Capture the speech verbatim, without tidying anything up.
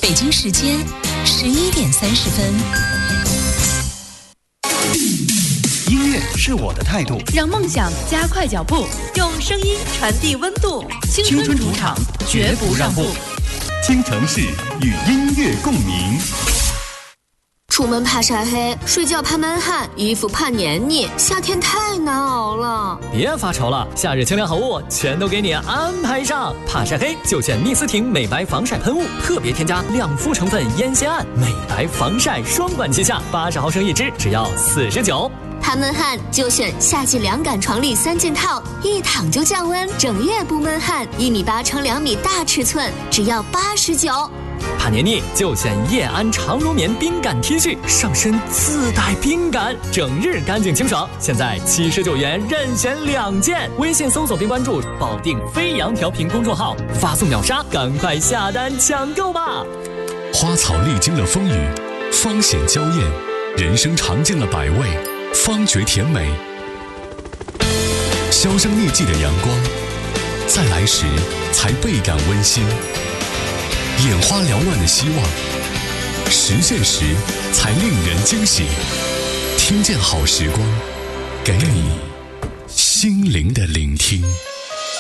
北京时间十一点三十分。 音乐是我的态度， 让梦想加快脚步，用声音传递温度。青春主场，绝不让步。 京城市与音乐共鸣。 出门怕晒黑，睡觉怕闷汗，衣服怕黏腻，夏天太难熬了。 别发愁了，夏日清凉好物全都给你安排上。怕晒黑就选蜜丝婷美白防晒喷雾，特别添加亮肤成分烟酰胺，美白防晒双管齐下，八十毫升一支，只要四十九。 怕闷汗就选夏季凉感床笠三件套，一躺就降温，整夜不闷汗，一米八乘两米大尺寸，只要八十九。 怕黏腻就选叶安长绒棉冰感 T 恤，上身自带冰感，整日干净清爽。现在七十九元任选两件，微信搜索并关注保定飞扬调频公众号，发送秒杀，赶快下单抢购吧！ 花草历经了风雨，芳显娇艳；人生尝尽了百味，方觉甜美。销声匿迹的阳光，再来时才倍感温馨。眼花缭乱的希望，实现时才令人惊喜。听见好时光，给你心灵的聆听。